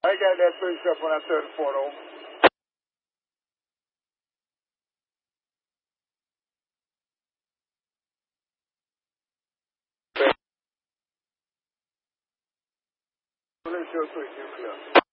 I got that switched up on that third portal. Let's go switch nuclear.